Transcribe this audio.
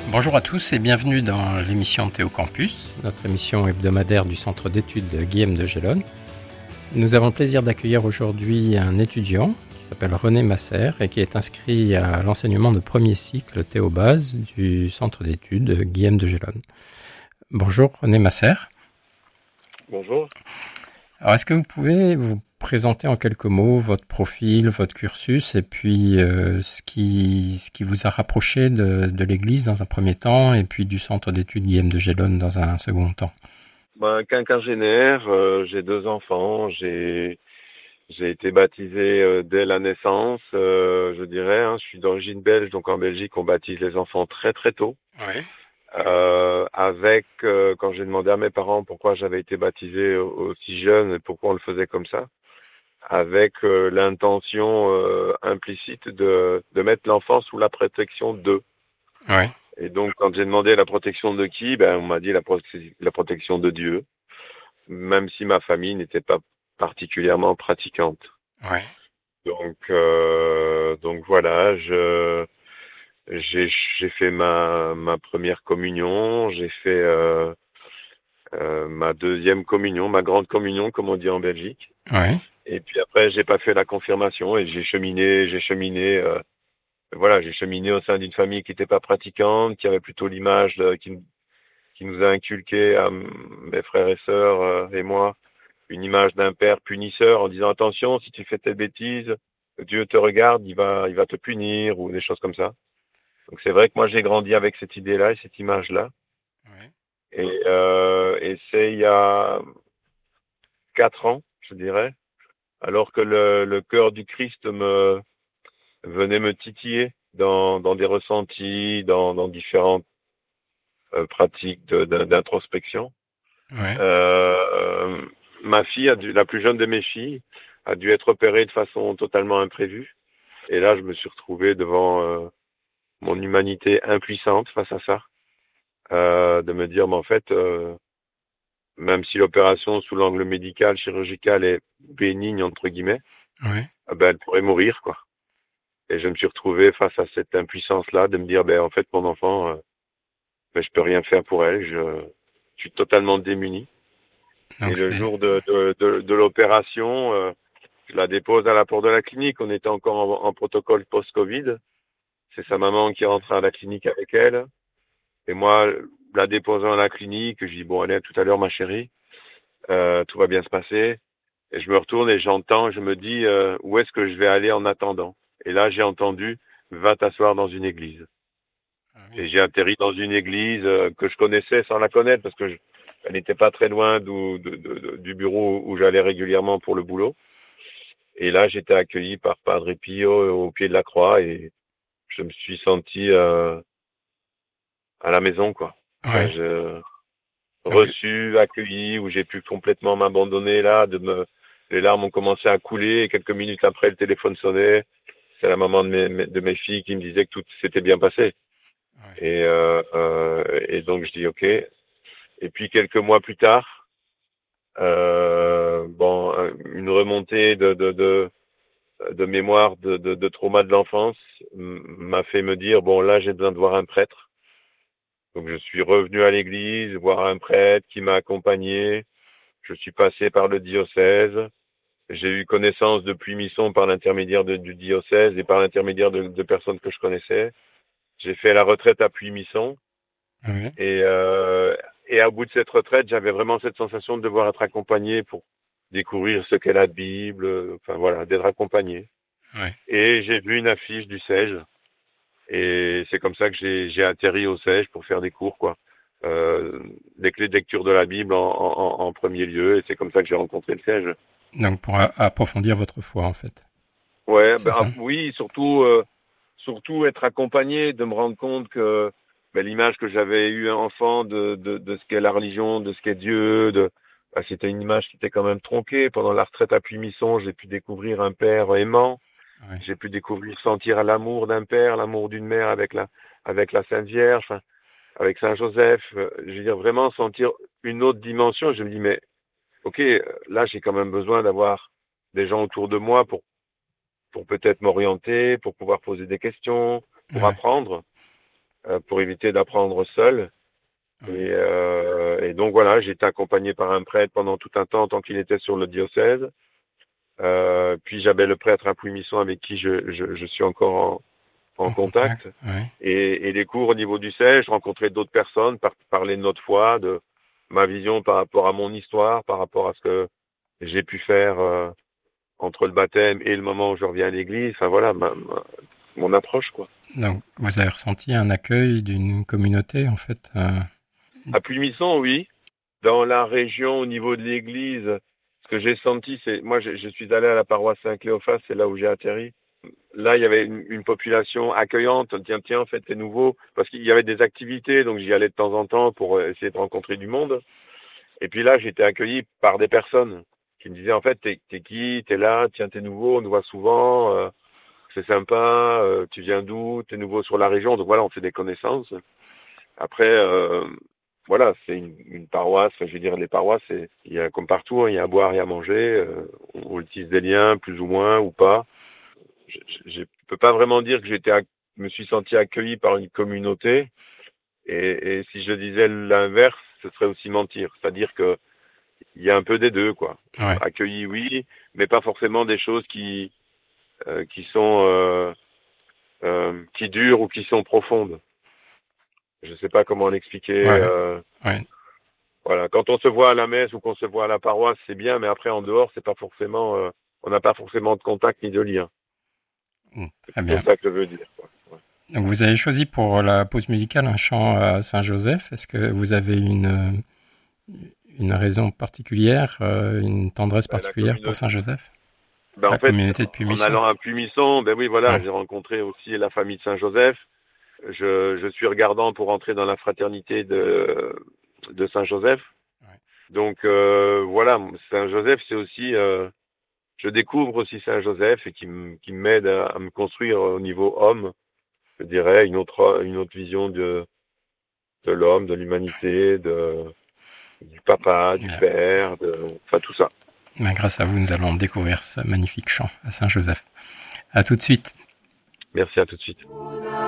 Bonjour à tous et bienvenue dans l'émission Théo Campus, notre émission hebdomadaire du centre d'études Guillaume de Gellone. Nous avons le plaisir d'accueillir aujourd'hui un étudiant qui s'appelle René Masser et qui est inscrit à l'enseignement de premier cycle Théobase du centre d'études Guillaume de Gellone. Bonjour René Masser. Bonjour. Alors est-ce que vous pouvez vous présenter en quelques mots votre profil, votre cursus et puis ce qui vous a rapproché de l'Église dans un premier temps et puis du centre d'études Guillaume de Gellone dans un second temps? Quinquagénaire, j'ai 2 enfants, j'ai été baptisé dès la naissance, je dirais, hein. Je suis d'origine belge, donc en Belgique, on baptise les enfants très très tôt. Oui. Quand j'ai demandé à mes parents pourquoi j'avais été baptisé aussi jeune et pourquoi on le faisait comme ça, avec l'intention implicite de mettre l'enfant sous la protection d'eux. Oui. Et donc, quand j'ai demandé la protection de qui, on m'a dit la protection de Dieu, même si ma famille n'était pas particulièrement pratiquante. Oui. Donc voilà, j'ai fait ma première communion, j'ai fait ma deuxième communion, ma grande communion, comme on dit en Belgique. Oui. Et puis après, j'ai pas fait la confirmation et j'ai cheminé. Voilà, j'ai cheminé au sein d'une famille qui n'était pas pratiquante, qui avait plutôt l'image qui nous a inculqué à mes frères et sœurs et moi une image d'un père punisseur en disant attention, si tu fais telle bêtise, Dieu te regarde, il va te punir ou des choses comme ça. Donc c'est vrai que moi j'ai grandi avec cette idée-là et cette image-là. Oui. Et c'est il y a 4 ans, je dirais, alors que le cœur du Christ venait me titiller dans des ressentis, dans différentes pratiques d'introspection. Oui. Euh, Ma fille, la plus jeune de mes filles, a dû être opérée de façon totalement imprévue. Et là, je me suis retrouvé devant mon humanité impuissante face à ça, de me dire, mais en fait, même si l'opération sous l'angle médical, chirurgical est bénigne entre guillemets, Oui. elle pourrait mourir, quoi. Et je me suis retrouvé face à cette impuissance-là, de me dire, en fait, mon enfant, je peux rien faire pour elle. Je suis totalement démuni. Et Donc le c'est jour de l'opération, je la dépose à la porte de la clinique. On était encore en protocole post-Covid. C'est sa maman qui rentre à la clinique avec elle. Et moi, la déposant à la clinique, je dis, bon, allez, à tout à l'heure, ma chérie. Tout va bien se passer. Et je me retourne et j'entends, je me dis, où est-ce que je vais aller en attendant? Et là, j'ai entendu, va t'asseoir dans une église. ah oui. Et j'ai atterri dans une église que je connaissais sans la connaître parce que elle n'était pas très loin du bureau où j'allais régulièrement pour le boulot. Et là, j'étais accueilli par Padre Pio au pied de la croix et je me suis senti à la maison, quoi. Enfin, Oui. Donc, reçu, accueilli, où j'ai pu complètement m'abandonner là, les larmes ont commencé à couler et quelques minutes après, le téléphone sonnait. C'est la maman de mes filles qui me disait que tout s'était bien passé. oui. Et donc je dis ok. Et puis quelques mois plus tard, une remontée de mémoire de trauma de l'enfance m'a fait me dire bon là j'ai besoin de voir un prêtre. Donc je suis revenu à l'église voir un prêtre qui m'a accompagné. Je suis passé par le diocèse. J'ai eu connaissance de Puy-Misson par l'intermédiaire du diocèse et par l'intermédiaire de personnes que je connaissais. J'ai fait la retraite à Puy-Misson. Oui. Et, euh, et au bout de cette retraite, j'avais vraiment cette sensation de devoir être accompagné pour découvrir ce qu'est la Bible, enfin voilà, d'être accompagné. Oui. Et j'ai vu une affiche du SEJ, et c'est comme ça que j'ai atterri au SEJ pour faire des cours, quoi. Les clés de lecture de la Bible en premier lieu, et c'est comme ça que j'ai rencontré le SEJ. Donc pour approfondir votre foi en fait. Ouais, C'est ça. oui, surtout être accompagné, de me rendre compte que l'image que j'avais eue enfant de ce qu'est la religion, de ce qu'est Dieu, c'était une image qui était quand même tronquée. Pendant la retraite à Puy-Misson, j'ai pu découvrir un père aimant, Oui. j'ai pu découvrir, sentir l'amour d'un père, l'amour d'une mère avec la Sainte Vierge, enfin, avec Saint Joseph. Je veux dire, vraiment sentir une autre dimension. Je me dis, mais ok, là j'ai quand même besoin d'avoir des gens autour de moi pour peut-être m'orienter, pour pouvoir poser des questions, pour Ouais. apprendre. pour éviter d'apprendre seul. Et donc voilà, j'ai été accompagné par un prêtre pendant tout un temps tant qu'il était sur le diocèse. Puis j'avais le prêtre à Puy-Misson avec qui je suis encore en contact. Oui. Et les cours au niveau du CEJ, je rencontrais d'autres personnes, parler de notre foi, de ma vision par rapport à mon histoire, par rapport à ce que j'ai pu faire entre le baptême et le moment où je reviens à l'église. Enfin voilà, mon approche, quoi. Donc, vous avez ressenti un accueil d'une communauté, en fait À Puy-Misson, oui. Dans la région, au niveau de l'église, ce que j'ai senti, c'est... Moi, je suis allé à la paroisse Saint-Cléophas, c'est là où j'ai atterri. Là, il y avait une population accueillante. Tiens, en fait, t'es nouveau. Parce qu'il y avait des activités, donc j'y allais de temps en temps pour essayer de rencontrer du monde. Et puis là, j'étais accueilli par des personnes qui me disaient, en fait, t'es qui? T'es là? Tiens, t'es nouveau, on nous voit souvent. C'est sympa. Tu viens d'où? T'es nouveau sur la région. Donc voilà, on fait des connaissances. Après, voilà, c'est une paroisse. Enfin, je veux dire, les paroisses, il y a comme partout, hein, il y a à boire et à manger. On utilise des liens, plus ou moins, ou pas. Je peux pas vraiment dire que me suis senti accueilli par une communauté. Et si je disais l'inverse, ce serait aussi mentir. C'est-à-dire que il y a un peu des deux, quoi. Ouais. Accueilli, oui, mais pas forcément des choses qui sont qui durent ou qui sont profondes. Je sais pas comment l'expliquer. Ouais. Voilà, quand on se voit à la messe ou qu'on se voit à la paroisse, c'est bien, mais après en dehors, c'est pas forcément, on n'a pas forcément de contact ni de lien. Très bien. C'est ça que je veux dire, quoi. Ouais. Donc, vous avez choisi pour la pause musicale un chant à Saint-Joseph. Est-ce que vous avez une raison particulière, une tendresse particulière pour Saint-Joseph? En fait, communauté de Puy-Misson. en allant à Puy-Misson, ben oui, voilà, j'ai rencontré aussi la famille de Saint-Joseph. Je suis regardant pour entrer dans la fraternité de Saint-Joseph. Ouais. Donc voilà, Saint-Joseph, c'est aussi, je découvre aussi Saint-Joseph et qui m'aide à me construire au niveau homme, je dirais, une autre vision de l'homme, de l'humanité, du papa, du père, enfin tout ça. Ben, grâce à vous, nous allons découvrir ce magnifique chant à Saint-Joseph. À tout de suite. Merci, à tout de suite.